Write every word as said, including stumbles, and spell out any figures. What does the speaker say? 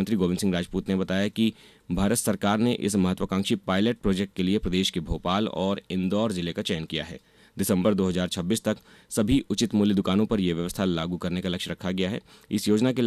मंत्री गोविंद सिंह राजपूत ने बताया कि भारत सरकार ने इस महत्वाकांक्षी पायलट प्रोजेक्ट के लिए प्रदेश के भोपाल और इंदौर जिले का चयन किया है। दिसंबर दो हज़ार छब्बीस तक सभी उचित मूल्य दुकानों पर यह व्यवस्था लागू करने का लक्ष्य रखा गया है। इस योजना के